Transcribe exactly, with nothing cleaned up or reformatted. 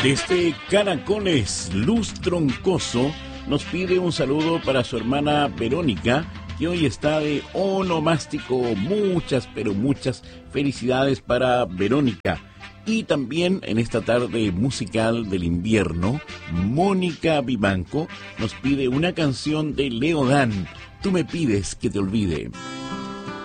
Desde Caracoles, Luz Troncoso nos pide un saludo para su hermana Verónica, que hoy está de onomástico. Muchas, pero muchas felicidades para Verónica. Y también en esta tarde musical del invierno, Mónica Vivanco nos pide una canción de Leo Dan, Tú me pides que te olvide.